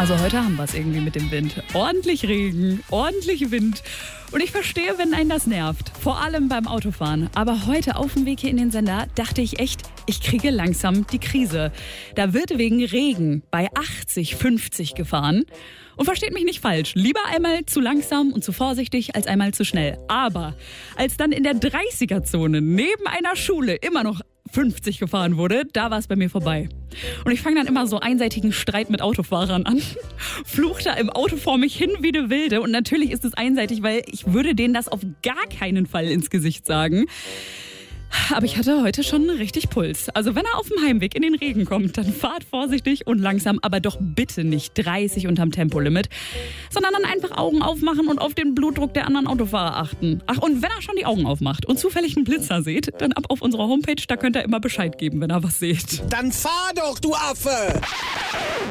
Also heute haben wir es irgendwie mit dem Wind. Ordentlich Regen, ordentlich Wind. Und ich verstehe, wenn einen das nervt. Vor allem beim Autofahren. Aber heute auf dem Weg hier in den Sender dachte ich echt, ich kriege langsam die Krise. Da wird wegen Regen bei 80, 50 gefahren. Und versteht mich nicht falsch, lieber einmal zu langsam und zu vorsichtig als einmal zu schnell. Aber als dann in der 30er-Zone neben einer Schule immer noch 50 gefahren wurde, da war es bei mir vorbei. Und ich fange dann immer so einseitigen Streit mit Autofahrern an, fluche da im Auto vor mich hin wie eine Wilde. Und natürlich ist es einseitig, weil ich würde denen das auf gar keinen Fall ins Gesicht sagen. Aber ich hatte heute schon richtig Puls. Also wenn er auf dem Heimweg in den Regen kommt, dann fahrt vorsichtig und langsam, aber doch bitte nicht 30 unterm Tempolimit, sondern dann einfach Augen aufmachen und auf den Blutdruck der anderen Autofahrer achten. Ach, und wenn er schon die Augen aufmacht und zufällig einen Blitzer seht, dann ab auf unserer Homepage, da könnt ihr immer Bescheid geben, wenn er was seht. Dann fahr doch, du Affe!